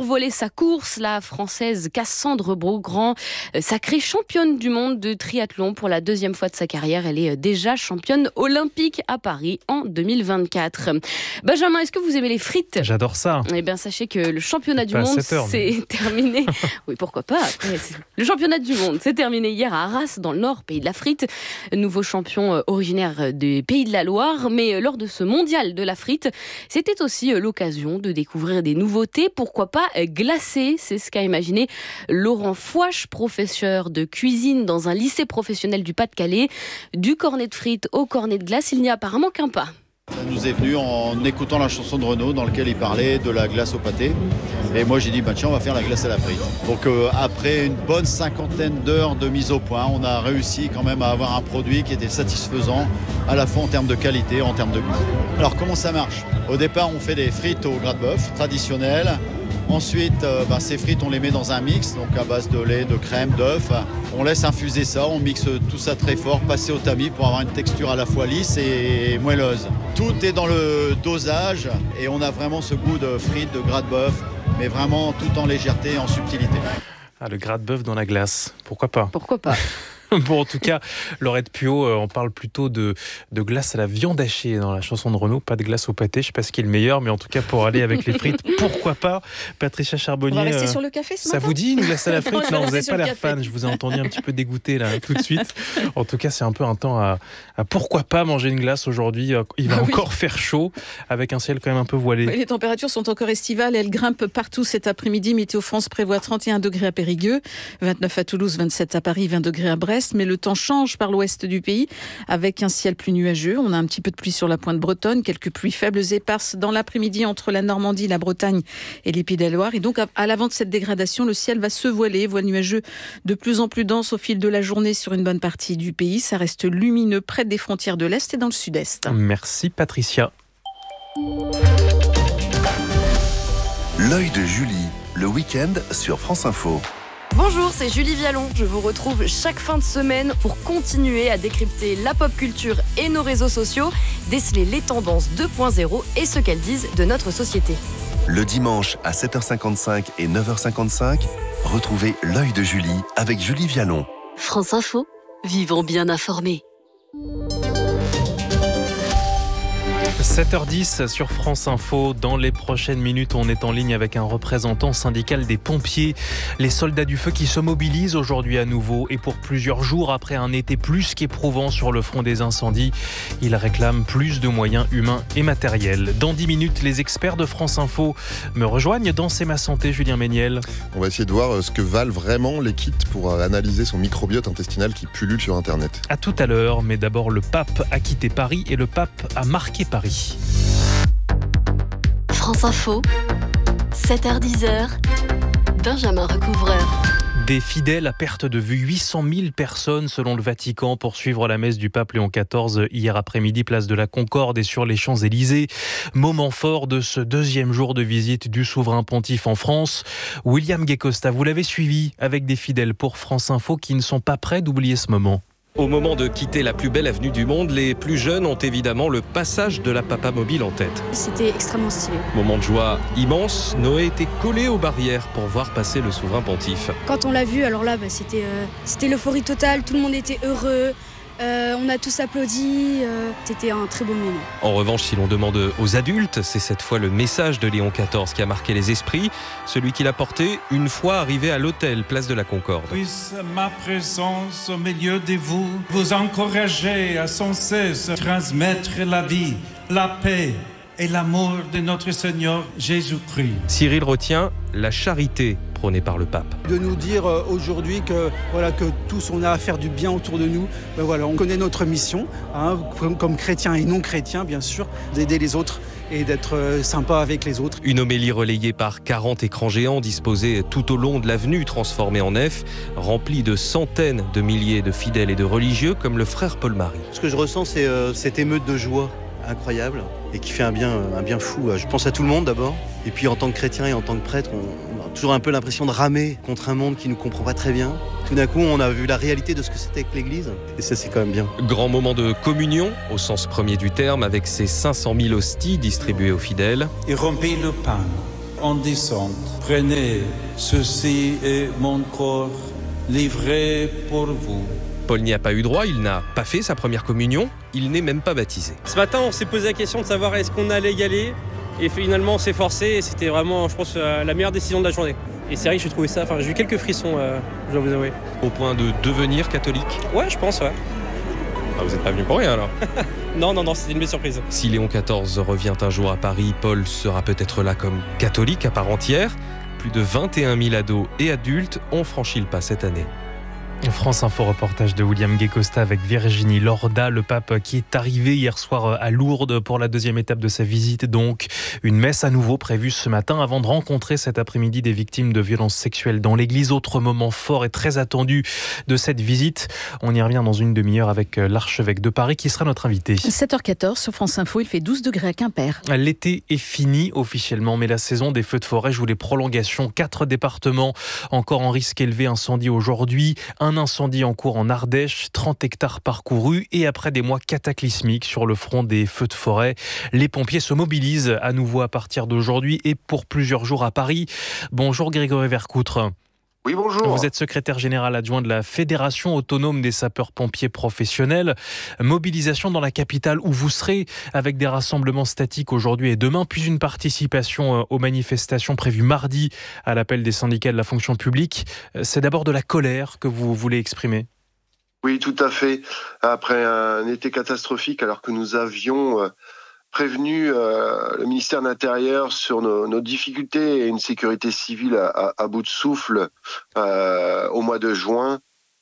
survoler sa course. La Française Cassandre Beaugrand, sacrée championne du monde de triathlon pour la deuxième fois de sa carrière. Elle est déjà championne olympique à Paris en 2024. Benjamin, est-ce que vous aimez les frites ? J'adore ça. Eh bien, sachez que le championnat du Pas à monde 7 heures, s'est terminé. Oui, pourquoi pas. Après, le championnat du monde s'est terminé hier à Arras, dans le Nord, pays de la frite. Nouveau champion originaire des Pays de la Loire. Mais lors de ce mondial de la frite, c'était aussi l'occasion de découvrir des nouveautés. Pourquoi pas glacées ? C'est ce qu'a imaginé Laurent Fouache, professeur de cuisine dans un lycée professionnel du Pas-de-Calais. Du cornet de frites au cornet de glace, il n'y a apparemment qu'un pas. Ça nous est venu en écoutant la chanson de Renaud dans laquelle il parlait de la glace au pâté. Et moi j'ai dit tiens, on va faire la glace à la frite. Donc après une bonne 50aine d'heures de mise au point, on a réussi quand même à avoir un produit qui était satisfaisant à la fois en termes de qualité et en termes de goût. Alors comment ça marche ? Au départ on fait des frites au gras de bœuf traditionnelles. Ensuite, ces frites, on les met dans un mix, donc à base de lait, de crème, d'œufs. On laisse infuser ça, on mixe tout ça très fort, passer au tamis pour avoir une texture à la fois lisse et moelleuse. Tout est dans le dosage et on a vraiment ce goût de frites, de gras de bœuf, mais vraiment tout en légèreté et en subtilité. Ah, le gras de bœuf dans la glace, pourquoi pas ? Pourquoi pas ? Bon, en tout cas, Laurette Puot, on parle plutôt de glace à la viande hachée dans la chanson de Renaud, pas de glace au pâté. Je ne sais pas ce qui est le meilleur, mais en tout cas, pour aller avec les frites, pourquoi pas ? Patricia Charbonnier. On va rester sur le café ce matin. Ça vous dit une glace à la frite ? Non, vous n'avez pas l'air café. fan. Je vous ai entendu un petit peu dégoûté là, tout de suite. En tout cas, c'est un peu un temps à pourquoi pas manger une glace aujourd'hui. Il va encore faire chaud, avec un ciel quand même un peu voilé. Les températures sont encore estivales, elles grimpent partout cet après-midi. Météo France prévoit 31 degrés à Périgueux, 29 à Toulouse, 27 à Paris, 20 degrés à Brest. Mais le temps change par l'ouest du pays avec un ciel plus nuageux. On a un petit peu de pluie sur la pointe bretonne, quelques pluies faibles et éparses dans l'après-midi entre la Normandie, la Bretagne et les Pays de la Loire. Et donc, à l'avant de cette dégradation, le ciel va se voiler, voile nuageux de plus en plus dense au fil de la journée sur une bonne partie du pays. Ça reste lumineux près des frontières de l'Est et dans le Sud-Est. Merci Patricia. L'œil de Julie, le week-end sur France Info. Bonjour, c'est Julie Vialon. Je vous retrouve chaque fin de semaine pour continuer à décrypter la pop culture et nos réseaux sociaux, déceler les tendances 2.0 et ce qu'elles disent de notre société. Le dimanche à 7h55 et 9h55, retrouvez l'œil de Julie avec Julie Vialon. France Info, vivons bien informés. 7h10 sur France Info. Dans les prochaines minutes, on est en ligne avec un représentant syndical des pompiers. Les soldats du feu qui se mobilisent aujourd'hui à nouveau et pour plusieurs jours après un été plus qu'éprouvant sur le front des incendies. Ils réclament plus de moyens humains et matériels. Dans 10 minutes, les experts de France Info me rejoignent dans C'est ma santé, Julien Méniel. On va essayer de voir ce que valent vraiment les kits pour analyser son microbiote intestinal qui pullule sur Internet. À tout à l'heure, mais d'abord le pape a quitté Paris et le pape a marqué Paris. France Info, 7h-10h, Benjamin Recouvreur. Des fidèles à perte de vue, 800 000 personnes selon le Vatican pour suivre la messe du pape Léon XIV hier après-midi, place de la Concorde et sur les Champs-Élysées. Moment fort de ce deuxième jour de visite du souverain pontife en France. William Guécosta, vous l'avez suivi avec des fidèles pour France Info qui ne sont pas prêts d'oublier ce moment. Au moment de quitter la plus belle avenue du monde, les plus jeunes ont évidemment le passage de la Papa Mobile en tête. C'était extrêmement stylé. Moment de joie immense, Noé était collé aux barrières pour voir passer le souverain pontife. Quand on l'a vu, alors là, c'était l'euphorie totale, tout le monde était heureux. On a tous applaudi, c'était un très beau moment. En revanche, si l'on demande aux adultes, c'est cette fois le message de Léon XIV qui a marqué les esprits, celui qu'il a porté une fois arrivé à l'hôtel, place de la Concorde. Puisse ma présence au milieu de vous encourager à sans cesse transmettre la vie, la paix et l'amour de notre Seigneur Jésus-Christ. Cyril retient la charité prônée par le pape. De nous dire aujourd'hui que tous on a à faire du bien autour de nous. On connaît notre mission, comme chrétiens et non chrétiens bien sûr, d'aider les autres et d'être sympa avec les autres. Une homélie relayée par 40 écrans géants disposés tout au long de l'avenue transformée en nef, remplie de centaines de milliers de fidèles et de religieux comme le frère Paul-Marie. Ce que je ressens, c'est cette émeute de joie incroyable et qui fait un bien fou. Je pense à tout le monde d'abord. Et puis en tant que chrétien et en tant que prêtre, on a toujours un peu l'impression de ramer contre un monde qui ne nous comprend pas très bien. Tout d'un coup, on a vu la réalité de ce que c'était que l'Église. Et ça, c'est quand même bien. Grand moment de communion, au sens premier du terme, avec ses 500 000 hosties distribuées aux fidèles. Et rompez le pain en descente. Prenez, ceci est mon corps livré pour vous. Paul n'y a pas eu droit, il n'a pas fait sa première communion, il n'est même pas baptisé. Ce matin, on s'est posé la question de savoir est-ce qu'on allait y aller. Et finalement, on s'est forcé et c'était vraiment, je pense, la meilleure décision de la journée. Et c'est vrai que j'ai trouvé ça, j'ai eu quelques frissons, je dois vous avouer. Au point de devenir catholique ? Ouais, je pense, ouais. Ah, vous n'êtes pas venu pour rien alors ? Non, c'était une belle surprise. Si Léon XIV revient un jour à Paris, Paul sera peut-être là comme catholique à part entière. Plus de 21 000 ados et adultes ont franchi le pas cette année. France Info, reportage de William Guécosta avec Virginie Lorda, le pape qui est arrivé hier soir à Lourdes pour la deuxième étape de sa visite. Donc, une messe à nouveau prévue ce matin avant de rencontrer cet après-midi des victimes de violences sexuelles dans l'église. Autre moment fort et très attendu de cette visite. On y revient dans une demi-heure avec l'archevêque de Paris qui sera notre invité. 7h14 sur France Info, il fait 12 degrés à Quimper. L'été est fini officiellement, mais la saison des feux de forêt joue les prolongations. 4 départements encore en risque élevé incendie aujourd'hui. Un incendie en cours en Ardèche, 30 hectares parcourus et après des mois cataclysmiques sur le front des feux de forêt, les pompiers se mobilisent à nouveau à partir d'aujourd'hui et pour plusieurs jours à Paris. Bonjour Grégory Vercoutre. Oui, bonjour. Vous êtes secrétaire général adjoint de la Fédération autonome des sapeurs-pompiers professionnels. Mobilisation dans la capitale où vous serez avec des rassemblements statiques aujourd'hui et demain, puis une participation aux manifestations prévues mardi à l'appel des syndicats de la fonction publique. C'est d'abord de la colère que vous voulez exprimer. Oui, tout à fait. Après un été catastrophique, alors que nous avions prévenu le ministère de l'Intérieur sur nos difficultés et une sécurité civile à bout de souffle au mois de juin.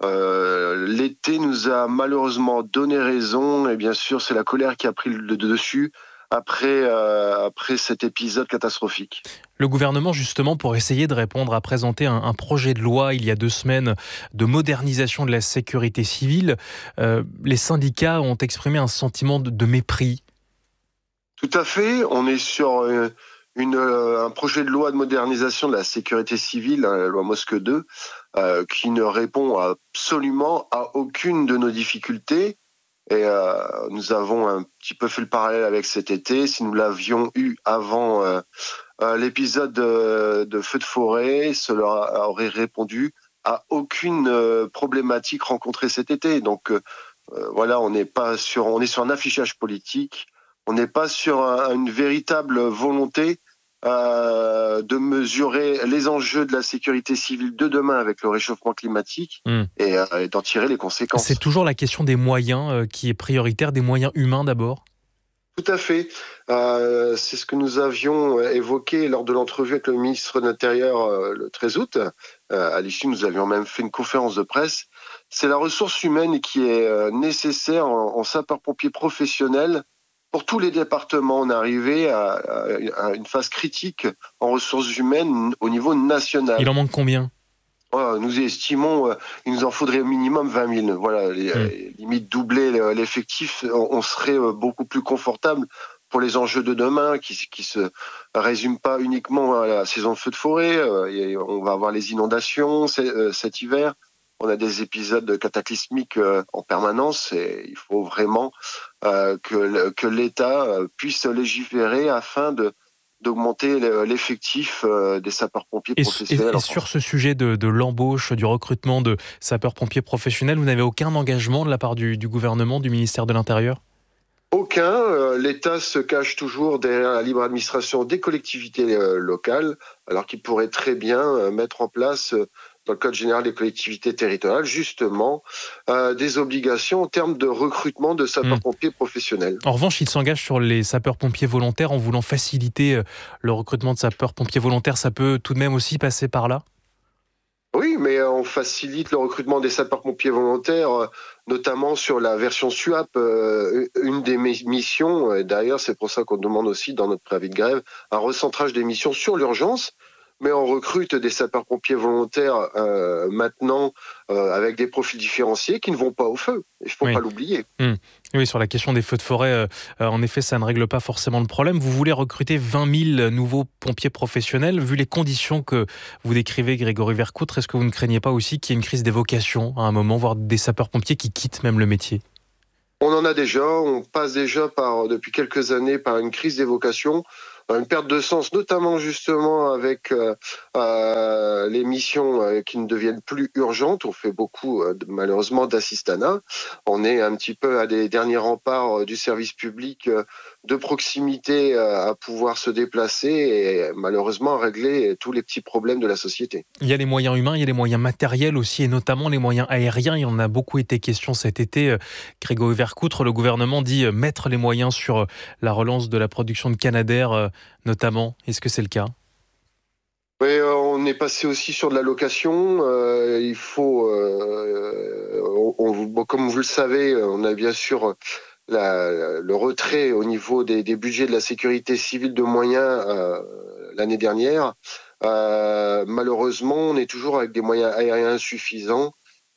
L'été nous a malheureusement donné raison et bien sûr c'est la colère qui a pris le dessus après cet épisode catastrophique. Le gouvernement, justement, pour essayer de répondre, a présenté un projet de loi il y a 2 semaines de modernisation de la sécurité civile. Les syndicats ont exprimé un sentiment de mépris. Tout à fait. On est sur un projet de loi de modernisation de la sécurité civile, la loi Mosque 2, qui ne répond absolument à aucune de nos difficultés. Et nous avons un petit peu fait le parallèle avec cet été. Si nous l'avions eu avant l'épisode de feu de forêt, cela aurait répondu à aucune problématique rencontrée cet été. Donc voilà, on est sur un affichage politique. On n'est pas sur une véritable volonté de mesurer les enjeux de la sécurité civile de demain avec le réchauffement climatique et d'en tirer les conséquences. C'est toujours la question des moyens qui est prioritaire, des moyens humains d'abord ? Tout à fait. C'est ce que nous avions évoqué lors de l'entrevue avec le ministre de l'Intérieur le 13 août. À l'issue, nous avions même fait une conférence de presse. C'est la ressource humaine qui est nécessaire en sapeurs-pompiers professionnels. Pour tous les départements, on est arrivé à une phase critique en ressources humaines au niveau national. Il en manque combien ? Nous estimons qu'il nous en faudrait au minimum 20 000. Voilà, limite doubler l'effectif, on serait beaucoup plus confortable pour les enjeux de demain qui se résument pas uniquement à la saison de feu de forêt. On va avoir les inondations cet hiver. On a des épisodes cataclysmiques en permanence et il faut vraiment que l'État puisse légiférer afin d'augmenter l'effectif des sapeurs-pompiers professionnels. Et sur ce sujet de l'embauche, du recrutement de sapeurs-pompiers professionnels, vous n'avez aucun engagement de la part du gouvernement, du ministère de l'Intérieur ? Aucun. L'État se cache toujours derrière la libre administration des collectivités locales, alors qu'il pourrait très bien mettre en place dans le Code général des collectivités territoriales, justement, des obligations en termes de recrutement de sapeurs-pompiers professionnels. En revanche, il s'engage sur les sapeurs-pompiers volontaires en voulant faciliter le recrutement de sapeurs-pompiers volontaires. Ça peut tout de même aussi passer par là ? Oui, mais on facilite le recrutement des sapeurs-pompiers volontaires, notamment sur la version SUAP. Une des missions, et d'ailleurs c'est pour ça qu'on demande aussi dans notre préavis de grève, un recentrage des missions sur l'urgence. Mais on recrute des sapeurs-pompiers volontaires maintenant avec des profils différenciés qui ne vont pas au feu. Il ne faut pas l'oublier. Oui, sur la question des feux de forêt, en effet, ça ne règle pas forcément le problème. Vous voulez recruter 20 000 nouveaux pompiers professionnels. Vu les conditions que vous décrivez, Grégory Vercoutre, est-ce que vous ne craignez pas aussi qu'il y ait une crise des vocations à un moment, voire des sapeurs-pompiers qui quittent même le métier ? On en a déjà. On passe déjà depuis quelques années par une crise des vocations. une perte de sens, notamment justement avec les missions qui ne deviennent plus urgentes. On fait beaucoup, malheureusement, d'assistanat. On est un petit peu à des derniers remparts du service public de proximité à pouvoir se déplacer et malheureusement régler tous les petits problèmes de la société. Il y a les moyens humains, il y a les moyens matériels aussi, et notamment les moyens aériens. Il en a beaucoup été question cet été. Grégory Vercoutre, le gouvernement dit mettre les moyens sur la relance de la production de Canadair, notamment. Est-ce que c'est le cas ? Oui, on est passé aussi sur de la location. Il faut, comme vous le savez, on a bien sûr le retrait au niveau des budgets de la sécurité civile de moyens l'année dernière. Malheureusement, on est toujours avec des moyens aériens insuffisants,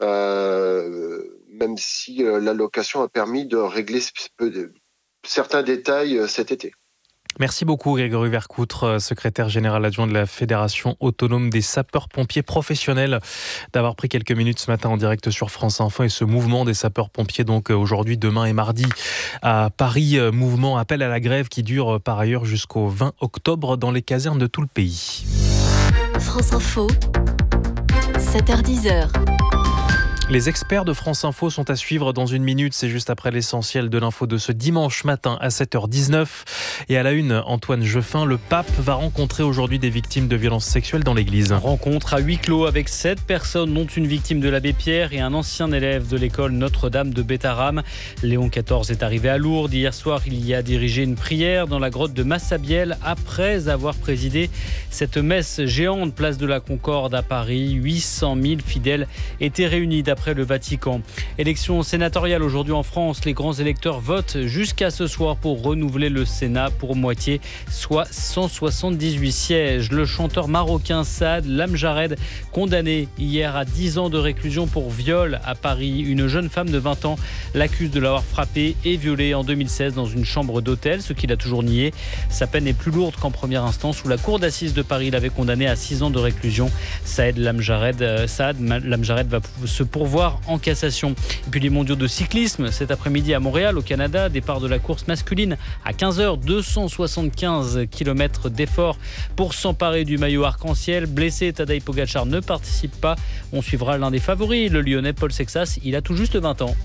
même si l'allocation a permis de régler certains détails cet été. Merci beaucoup Grégory Vercoutre, secrétaire général adjoint de la Fédération autonome des sapeurs-pompiers professionnels, d'avoir pris quelques minutes ce matin en direct sur France Info. Et ce mouvement des sapeurs-pompiers, donc aujourd'hui, demain et mardi à Paris, mouvement appel à la grève qui dure par ailleurs jusqu'au 20 octobre dans les casernes de tout le pays. France Info, 7h-10h. Les experts de France Info sont à suivre dans une minute. C'est juste après l'essentiel de l'info de ce dimanche matin à 7h19. Et à la une, Antoine Jeuffin, le pape va rencontrer aujourd'hui des victimes de violences sexuelles dans l'église. Rencontre à huis clos avec 7 personnes, dont une victime de l'abbé Pierre et un ancien élève de l'école Notre-Dame de Bétharram. Léon XIV est arrivé à Lourdes. Hier soir, il y a dirigé une prière dans la grotte de Massabielle après avoir présidé cette messe géante place de la Concorde à Paris. 800 000 fidèles étaient réunis d'après le Vatican. Élection sénatoriale aujourd'hui en France. Les grands électeurs votent jusqu'à ce soir pour renouveler le Sénat pour moitié, soit 178 sièges. Le chanteur marocain Saad Lamjared, condamné hier à 10 ans de réclusion pour viol à Paris. Une jeune femme de 20 ans l'accuse de l'avoir frappé et violé en 2016 dans une chambre d'hôtel, ce qu'il a toujours nié. Sa peine est plus lourde qu'en première instance où la cour d'assises de Paris l'avait condamné à 6 ans de réclusion. Saad Lamjared va se pourvoir en cassation. Et puis les mondiaux de cyclisme cet après-midi à Montréal au Canada, départ de la course masculine à 15h, 275 km d'effort pour s'emparer du maillot arc-en-ciel. Blessé, Tadej Pogačar ne participe pas. On suivra l'un des favoris, le Lyonnais Paul Sexas, il a tout juste 20 ans.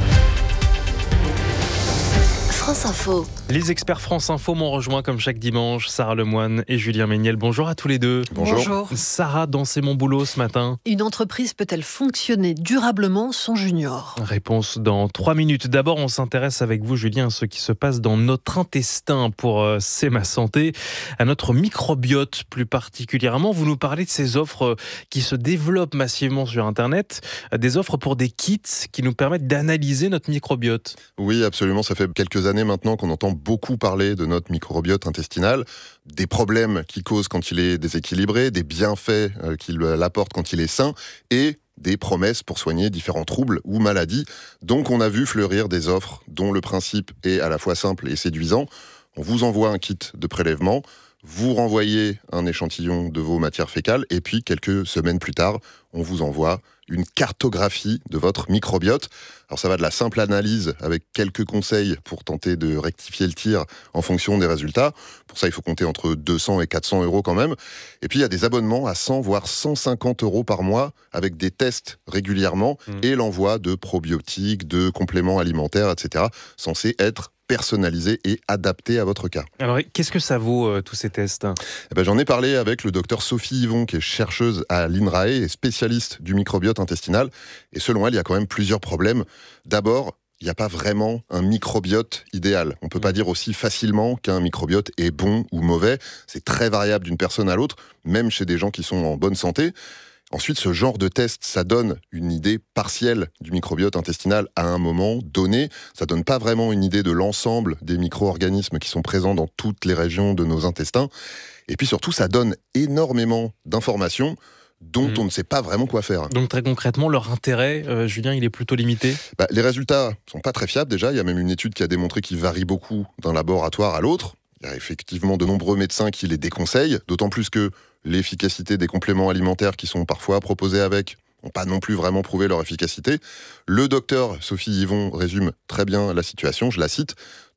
France Info. Les experts France Info m'ont rejoint comme chaque dimanche, Sarah Lemoine et Julien Méniel. Bonjour à tous les deux. Bonjour. Sarah, dans C'est mon boulot ce matin. Une entreprise peut-elle fonctionner durablement sans junior ? Réponse dans 3 minutes. D'abord, on s'intéresse avec vous, Julien, à ce qui se passe dans notre intestin pour C'est ma santé, à notre microbiote plus particulièrement. Vous nous parlez de ces offres qui se développent massivement sur Internet, des offres pour des kits qui nous permettent d'analyser notre microbiote. Oui, absolument. Ça fait quelques années maintenant qu'on entend beaucoup parler de notre microbiote intestinal, des problèmes qu'il cause quand il est déséquilibré, des bienfaits qu'il apporte quand il est sain et des promesses pour soigner différents troubles ou maladies. Donc on a vu fleurir des offres dont le principe est à la fois simple et séduisant. On vous envoie un kit de prélèvement, vous renvoyez un échantillon de vos matières fécales et puis quelques semaines plus tard, on vous envoie une cartographie de votre microbiote. Alors ça va de la simple analyse avec quelques conseils pour tenter de rectifier le tir en fonction des résultats. Pour ça, il faut compter entre 200 et 400 euros quand même. Et puis il y a des abonnements à 100 voire 150 euros par mois avec des tests régulièrement et l'envoi de probiotiques, de compléments alimentaires, etc. censés être personnalisé et adapté à votre cas. Alors, qu'est-ce que ça vaut, tous ces tests ? J'en ai parlé avec le docteur Sophie Yvon, qui est chercheuse à l'INRAE et spécialiste du microbiote intestinal. Et selon elle, il y a quand même plusieurs problèmes. D'abord, il n'y a pas vraiment un microbiote idéal. On ne peut pas dire aussi facilement qu'un microbiote est bon ou mauvais. C'est très variable d'une personne à l'autre, même chez des gens qui sont en bonne santé. Ensuite, ce genre de test, ça donne une idée partielle du microbiote intestinal à un moment donné. Ça donne pas vraiment une idée de l'ensemble des micro-organismes qui sont présents dans toutes les régions de nos intestins. Et puis surtout, ça donne énormément d'informations dont on ne sait pas vraiment quoi faire. Donc très concrètement, leur intérêt, Julien, il est plutôt limité ? Les résultats sont pas très fiables déjà. Il y a même une étude qui a démontré qu'ils varient beaucoup d'un laboratoire à l'autre. Il y a effectivement de nombreux médecins qui les déconseillent, d'autant plus que l'efficacité des compléments alimentaires qui sont parfois proposés avec n'ont pas non plus vraiment prouvé leur efficacité. Le docteur Sophie Yvon résume très bien la situation, je la cite.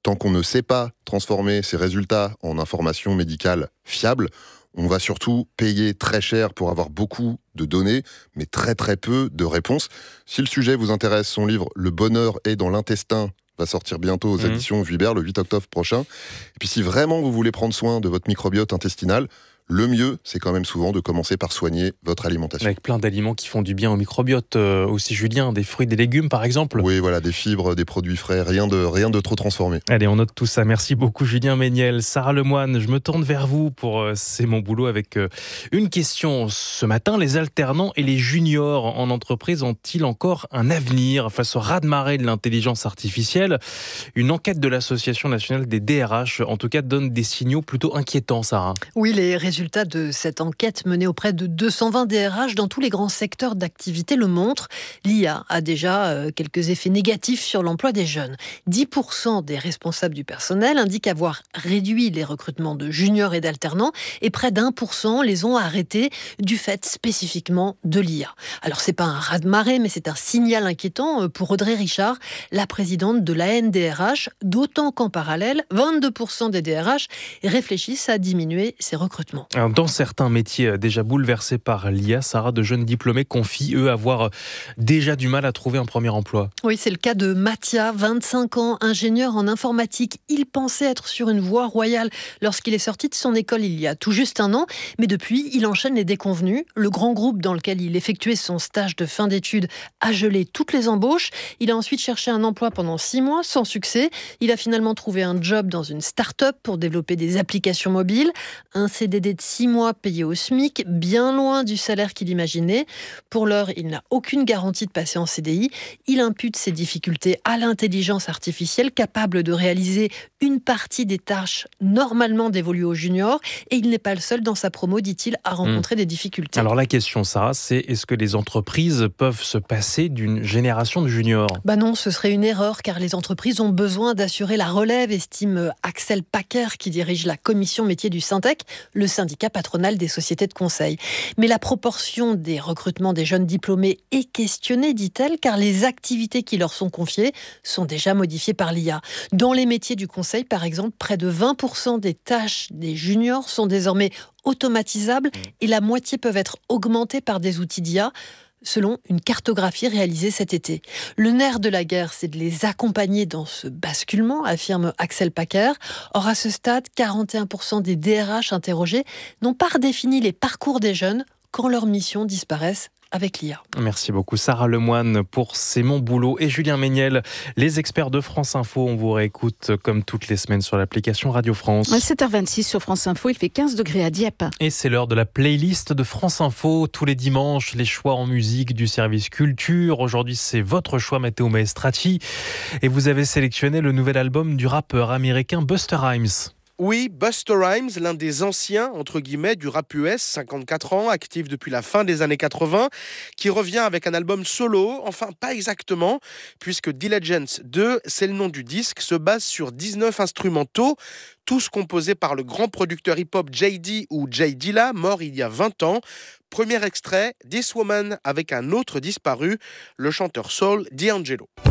tant qu'on ne sait pas transformer ces résultats en informations médicales fiables, on va surtout payer très cher pour avoir beaucoup de données, mais très très peu de réponses. Si le sujet vous intéresse, son livre « Le bonheur est dans l'intestin » va sortir bientôt aux éditions Vuibert le 8 octobre prochain. Et puis si vraiment vous voulez prendre soin de votre microbiote intestinal, le mieux, c'est quand même souvent de commencer par soigner votre alimentation. Avec plein d'aliments qui font du bien au microbiote aussi, Julien, des fruits, des légumes par exemple. Oui, voilà, des fibres, des produits frais, rien de trop transformé. Allez, on note tout ça. Merci beaucoup Julien Méniel. Sarah Lemoine, je me tourne vers vous pour C'est mon boulot avec une question. Ce matin, les alternants et les juniors en entreprise ont-ils encore un avenir face au raz-de-marée de l'intelligence artificielle ? Une enquête de l'Association nationale des DRH, en tout cas, donne des signaux plutôt inquiétants, Sarah. Oui, les résultats de cette enquête menée auprès de 220 DRH dans tous les grands secteurs d'activité le montrent. L'IA a déjà quelques effets négatifs sur l'emploi des jeunes. 10% des responsables du personnel indiquent avoir réduit les recrutements de juniors et d'alternants et près d'1% les ont arrêtés du fait spécifiquement de l'IA. Alors c'est pas un raz-de-marée, mais c'est un signal inquiétant pour Audrey Richard, la présidente de l'ANDRH, d'autant qu'en parallèle, 22% des DRH réfléchissent à diminuer ces recrutements. Alors, dans certains métiers déjà bouleversés par l'IA, Sarah, de jeunes diplômés confient, eux, avoir déjà du mal à trouver un premier emploi. Oui, c'est le cas de Mathia, 25 ans, ingénieur en informatique. Il pensait être sur une voie royale lorsqu'il est sorti de son école il y a tout juste un an. Mais depuis, il enchaîne les déconvenues. Le grand groupe dans lequel il effectuait son stage de fin d'études a gelé toutes les embauches. Il a ensuite cherché un emploi pendant 6 mois, sans succès. Il a finalement trouvé un job dans une start-up pour développer des applications mobiles. Un CDD de 6 mois payé au SMIC, bien loin du salaire qu'il imaginait. Pour l'heure, il n'a aucune garantie de passer en CDI. Il impute ses difficultés à l'intelligence artificielle capable de réaliser une partie des tâches normalement dévolues aux juniors. Et il n'est pas le seul dans sa promo, dit-il, à rencontrer des difficultés. Alors la question, Sarah, c'est est-ce que les entreprises peuvent se passer d'une génération de juniors ? Non, ce serait une erreur car les entreprises ont besoin d'assurer la relève, estime Axel Packer qui dirige la commission métier du Syntec, le syndicat patronal des sociétés de conseil. Mais la proportion des recrutements des jeunes diplômés est questionnée, dit-elle, car les activités qui leur sont confiées sont déjà modifiées par l'IA. Dans les métiers du conseil, par exemple, près de 20% des tâches des juniors sont désormais automatisables et la moitié peuvent être augmentées par des outils d'IA, selon une cartographie réalisée cet été. Le nerf de la guerre, c'est de les accompagner dans ce basculement, affirme Axel Packer. Or, à ce stade, 41% des DRH interrogés n'ont pas redéfini les parcours des jeunes quand leurs missions disparaissent avec l'IA. Merci beaucoup Sarah Lemoine pour C'est mon boulot et Julien Méniel, les experts de France Info. On vous réécoute comme toutes les semaines sur l'application Radio France. 7h26 sur France Info, il fait 15 degrés à Dieppe. Et c'est l'heure de la playlist de France Info. Tous les dimanches, les choix en musique du service culture. Aujourd'hui, c'est votre choix, Matteo Maestrati. Et vous avez sélectionné le nouvel album du rappeur américain Busta Rhymes. Oui, Busta Rhymes, l'un des anciens, entre guillemets, du rap US, 54 ans, actif depuis la fin des années 80, qui revient avec un album solo, enfin pas exactement, puisque Diligence 2, c'est le nom du disque, se base sur 19 instrumentaux, tous composés par le grand producteur hip-hop J.D. ou J. Dilla, mort il y a 20 ans. Premier extrait, This Woman, avec un autre disparu, le chanteur soul D'Angelo.